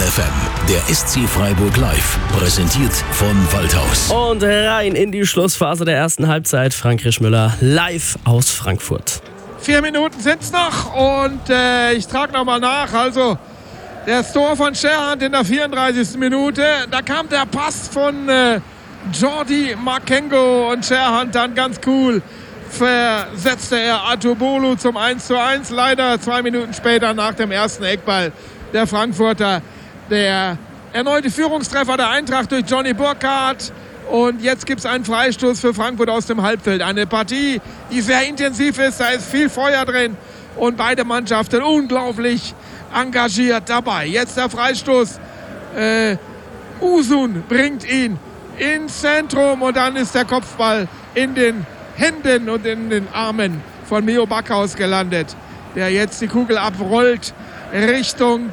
FM, der SC Freiburg live, präsentiert von Waldhaus. Und rein in die Schlussphase der ersten Halbzeit. Frank Rischmüller live aus Frankfurt. 4 Minuten sind es noch und ich trage nochmal nach. Also das Tor von Scherhand in der 34. Minute. Da kam der Pass von Jordi Makengo und Scherhand dann ganz cool. Versetzte er Atubolu zum 1:1. Leider 2 Minuten später nach dem ersten Eckball der Frankfurter. Der erneute Führungstreffer der Eintracht durch Johnny Burkhardt. Und jetzt gibt es einen Freistoß für Frankfurt aus dem Halbfeld. Eine Partie, die sehr intensiv ist. Da ist viel Feuer drin. Und beide Mannschaften unglaublich engagiert dabei. Jetzt der Freistoß. Usun bringt ihn ins Zentrum. Und dann ist der Kopfball in den Händen und in den Armen von Mio Backhaus gelandet, der jetzt die Kugel abrollt Richtung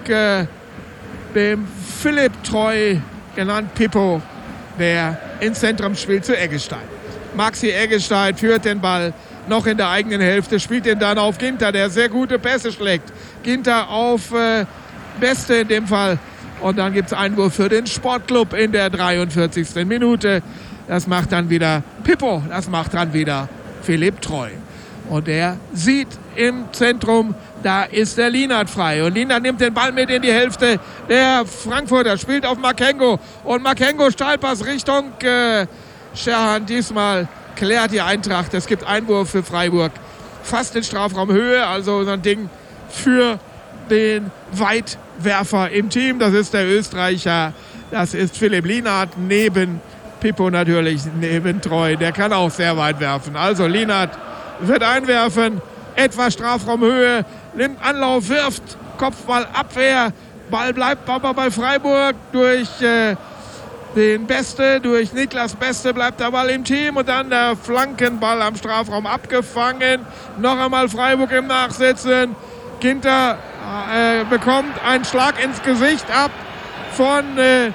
dem Philipp Treu, genannt Pippo, der ins Zentrum spielt, zu Eggestein. Maxi Eggestein führt den Ball noch in der eigenen Hälfte, spielt ihn dann auf Ginter, der sehr gute Pässe schlägt. Ginter auf Beste in dem Fall. Und dann gibt es Einwurf für den Sportclub in der 43. Minute. Das macht dann wieder Pippo, das macht dann wieder Philipp Treu. Und er sieht im Zentrum, da ist der Lienert frei. Und Lienert nimmt den Ball mit in die Hälfte der Frankfurter, spielt auf Makengo. Und Makengo Steilpass Richtung Scherhand. Diesmal klärt die Eintracht. Es gibt Einwurf für Freiburg. Fast in Strafraumhöhe, also so ein Ding für den Weitwerfer im Team. Das ist der Österreicher, das ist Philipp Lienert neben Pippo natürlich, neben Treu. Der kann auch sehr weit werfen. Also Lienert wird einwerfen, etwa Strafraumhöhe, nimmt Anlauf, wirft, Kopfball, Abwehr. Ball bleibt aber bei Freiburg durch den Beste, durch Niklas Beste bleibt der Ball im Team und dann der Flankenball am Strafraum abgefangen. Noch einmal Freiburg im Nachsitzen. Ginter bekommt einen Schlag ins Gesicht ab von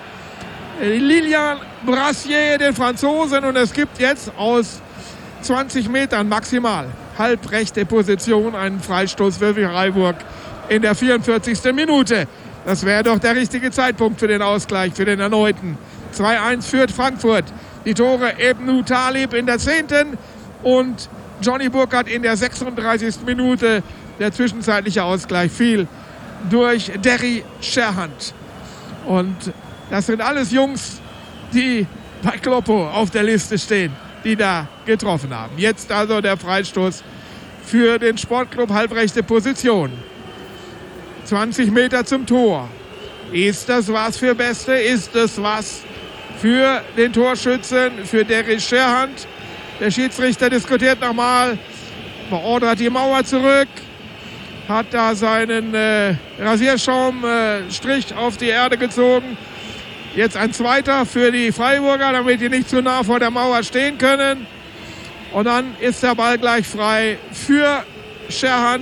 Lilian Brassier, den Franzosen, und es gibt jetzt aus 20 Metern maximal halbrechte Position einen Freistoß für Freiburg in der 44. Minute. Das wäre doch der richtige Zeitpunkt für den Ausgleich, für den erneuten. 2:1 führt Frankfurt. Die Tore Ebnu Talib in der 10. und Johnny Burkhardt in der 36. Minute. Der zwischenzeitliche Ausgleich fiel durch Derry Scherhand. Und das sind alles Jungs, die bei Kloppo auf der Liste stehen, die da getroffen haben. Jetzt also der Freistoß für den Sportclub, halbrechte Position. 20 Meter zum Tor. Ist das was für Beste? Ist das was für den Torschützen, für Derry Scherhand? Der Schiedsrichter diskutiert nochmal, beordert die Mauer zurück, hat da seinen Rasierschaumstrich auf die Erde gezogen. Jetzt ein zweiter für die Freiburger, damit die nicht zu nah vor der Mauer stehen können. Und dann ist der Ball gleich frei für Scherhand.